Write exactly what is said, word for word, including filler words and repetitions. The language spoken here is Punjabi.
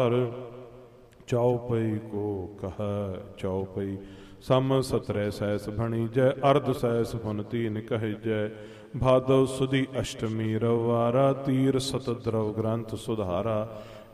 ਧਰ। ਚੌਪਈ ਕੋ ਕਹ ਚੌਪਈ ਸਮ ਸਤਰੈ ਸੈਸ ਭਣੀ ਜੈ। ਅਰਧ ਸੈਸ ਫੁਨ ਤੀਨ ਕਹਿ ਜੈ। ਭਾਦਵ ਸੁਦੀ ਅਸ਼ਟਮੀ ਰਵਾਰਾ। ਤੀਰ ਸਤ ਦਰਵ ਗ੍ਰੰਥ ਸੁਧਾਰਾ।